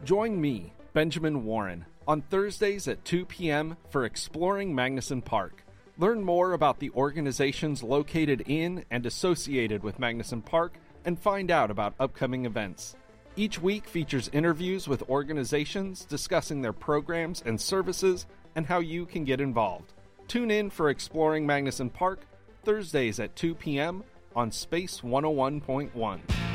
Join me, Benjamin Warren, on Thursdays at 2 p.m. for Exploring Magnuson Park. Learn more about the organizations located in and associated with Magnuson Park and find out about upcoming events. Each week features interviews with organizations discussing their programs and services and how you can get involved. Tune in for Exploring Magnuson Park, Thursdays at 2 p.m. on Space 101.1.